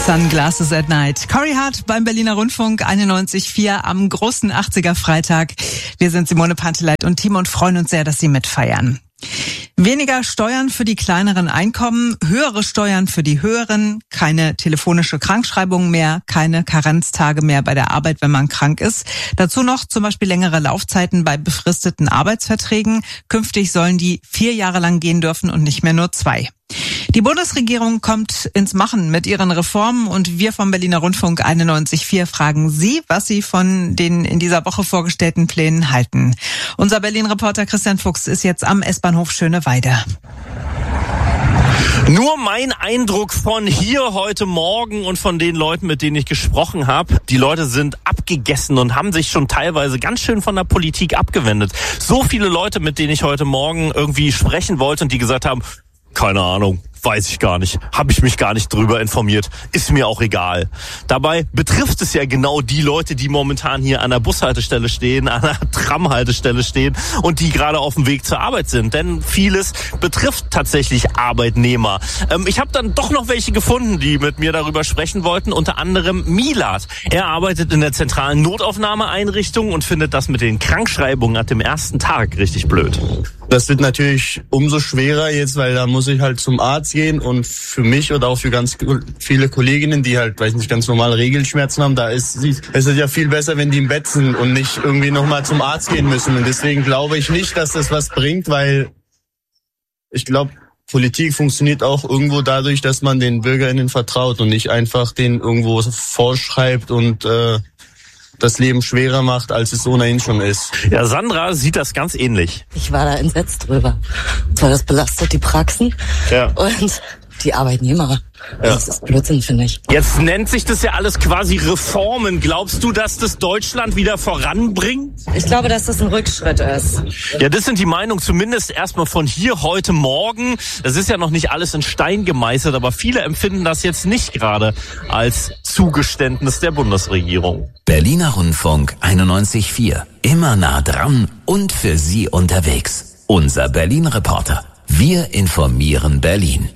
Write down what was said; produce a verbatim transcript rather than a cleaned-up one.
Sunglasses at Night. Corey Hart beim Berliner Rundfunk einundneunzig Komma vier am großen achtziger Freitag. Wir sind Simone Panteleit und Team und freuen uns sehr, dass Sie mitfeiern. Weniger Steuern für die kleineren Einkommen, höhere Steuern für die höheren, keine telefonische Krankschreibung mehr, keine Karenztage mehr bei der Arbeit, wenn man krank ist. Dazu noch zum Beispiel längere Laufzeiten bei befristeten Arbeitsverträgen. Künftig sollen die vier Jahre lang gehen dürfen und nicht mehr nur zwei. Die Bundesregierung kommt ins Machen mit ihren Reformen und wir vom Berliner Rundfunk einundneunzig Komma vier fragen Sie, was Sie von den in dieser Woche vorgestellten Plänen halten. Unser Berlin-Reporter Christian Fuchs ist jetzt am S-Bahnhof Schöneweide. Nur mein Eindruck von hier heute Morgen und von den Leuten, mit denen ich gesprochen habe. Die Leute sind abgegessen und haben sich schon teilweise ganz schön von der Politik abgewendet. So viele Leute, mit denen ich heute Morgen irgendwie sprechen wollte und die gesagt haben, keine Ahnung, weiß ich gar nicht, habe ich mich gar nicht drüber informiert, ist mir auch egal. Dabei betrifft es ja genau die Leute, die momentan hier an der Bushaltestelle stehen, an der Tramhaltestelle stehen und die gerade auf dem Weg zur Arbeit sind. Denn vieles betrifft tatsächlich Arbeitnehmer. Ähm, ich habe dann doch noch welche gefunden, die mit mir darüber sprechen wollten, unter anderem Milad. Er arbeitet in der zentralen Notaufnahmeeinrichtung und findet das mit den Krankschreibungen ab dem ersten Tag richtig blöd. Das wird natürlich umso schwerer jetzt, weil da muss ich halt zum Arzt gehen und für mich oder auch für ganz viele Kolleginnen, die halt, weiß nicht, ganz normale Regelschmerzen haben, da ist es ist ja viel besser, wenn die im Bett sind und nicht irgendwie nochmal zum Arzt gehen müssen. Und deswegen glaube ich nicht, dass das was bringt, weil ich glaube, Politik funktioniert auch irgendwo dadurch, dass man den BürgerInnen vertraut und nicht einfach denen irgendwo vorschreibt und äh, das Leben schwerer macht, als es ohnehin schon ist. Ja, Sandra sieht das ganz ähnlich. Ich war da entsetzt drüber. Zwar das belastet die Praxen ja. und die Arbeitnehmer. Ja. Das ist Blödsinn, finde ich. Jetzt nennt sich das ja alles quasi Reformen. Glaubst du, dass das Deutschland wieder voranbringt? Ich glaube, dass das ein Rückschritt ist. Ja, das sind die Meinungen zumindest erstmal von hier heute Morgen. Das ist ja noch nicht alles in Stein gemeißelt, aber viele empfinden das jetzt nicht gerade als Zugeständnis der Bundesregierung. Berliner Rundfunk einundneunzig Komma vier. Immer nah dran und für Sie unterwegs. Unser Berlin-Reporter. Wir informieren Berlin.